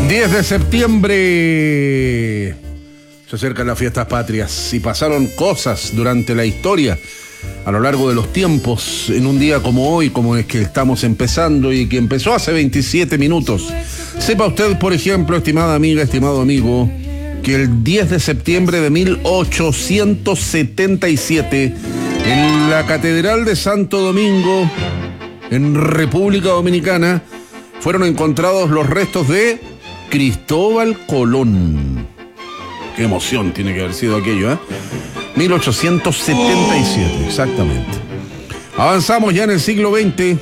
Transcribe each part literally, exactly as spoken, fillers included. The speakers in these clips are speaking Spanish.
diez de septiembre. Se acercan las fiestas patrias y pasaron cosas durante la historia a lo largo de los tiempos, en un día como hoy, como es que estamos empezando y que empezó hace veintisiete minutos. Sepa usted, por ejemplo, estimada amiga, estimado amigo, que el diez de septiembre de mil ochocientos setenta y siete, en la Catedral de Santo Domingo, en República Dominicana, fueron encontrados los restos de Cristóbal Colón. Qué emoción tiene que haber sido aquello, ¿eh? mil ochocientos setenta y siete, exactamente. Avanzamos ya en el siglo veinte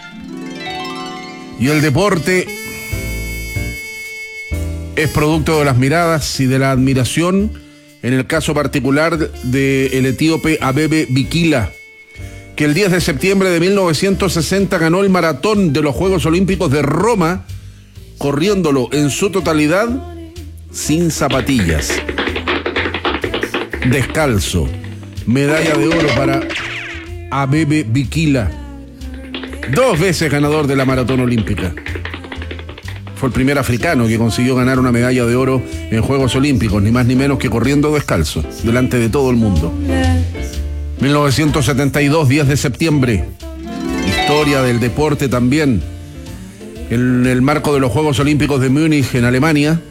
y el deporte es producto de las miradas y de la admiración, en el caso particular del etíope Abebe Bikila, que el diez de septiembre de mil novecientos sesenta ganó el maratón de los Juegos Olímpicos de Roma, corriéndolo en su totalidad sin zapatillas, descalzo. Medalla de oro para Abebe Bikila, dos veces ganador de la maratón olímpica. Fue el primer africano que consiguió ganar una medalla de oro en Juegos Olímpicos, ni más ni menos que corriendo descalzo, delante de todo el mundo. mil novecientos setenta y dos, diez de septiembre. Historia del deporte también. En el marco de los Juegos Olímpicos de Múnich, en Alemania,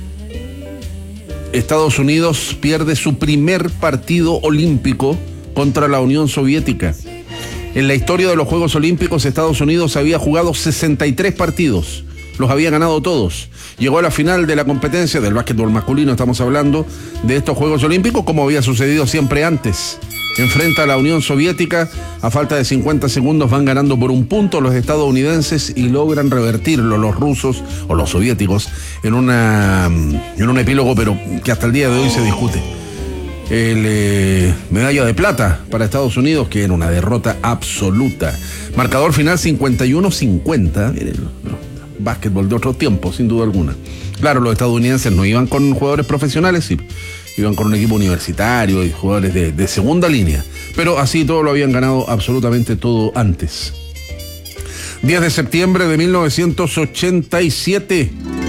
Estados Unidos pierde su primer partido olímpico contra la Unión Soviética. En la historia de los Juegos Olímpicos, Estados Unidos había jugado sesenta y tres partidos. Los había ganado todos. Llegó a la final de la competencia del básquetbol masculino, estamos hablando de estos Juegos Olímpicos, como había sucedido siempre antes. Enfrenta a la Unión Soviética, a falta de cincuenta segundos van ganando por un punto los estadounidenses y logran revertirlo los rusos o los soviéticos en una en un epílogo, pero que hasta el día de hoy se discute. El eh, medalla de plata para Estados Unidos, que era una derrota absoluta. Marcador final cincuenta y uno cincuenta. Miren, no, básquetbol de otro tiempo, sin duda alguna. Claro, los estadounidenses no iban con jugadores profesionales, sí, iban con un equipo universitario y jugadores de, de segunda línea, pero así todo lo habían ganado absolutamente todo antes. diez de septiembre de mil novecientos ochenta y siete.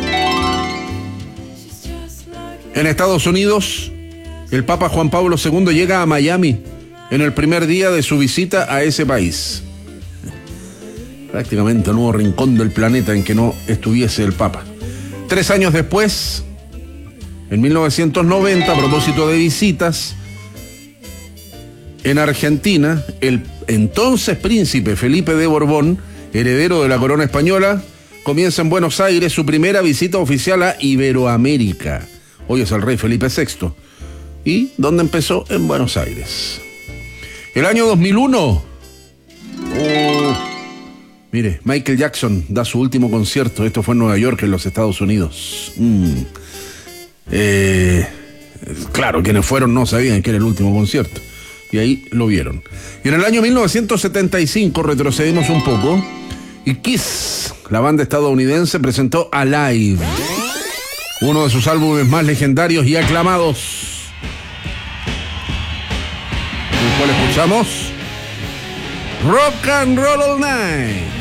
En Estados Unidos, el Papa Juan Pablo segundo llega a Miami en el primer día de su visita a ese país. Prácticamente el nuevo rincón del planeta en que no estuviese el Papa. Tres años después, en mil novecientos noventa, a propósito de visitas, en Argentina, el entonces príncipe Felipe de Borbón, heredero de la corona española, comienza en Buenos Aires su primera visita oficial a Iberoamérica. Hoy es el rey Felipe sexto. ¿Y dónde empezó? En Buenos Aires. El año dos mil uno. Oh, mire, Michael Jackson da su último concierto. Esto fue en Nueva York, en los Estados Unidos. Mm. Eh, claro, quienes fueron no sabían que era el último concierto y ahí lo vieron. Y en el año mil novecientos setenta y cinco retrocedimos un poco y Kiss, la banda estadounidense, presentó Alive, uno de sus álbumes más legendarios y aclamados, el cual escuchamos Rock and Roll All Night.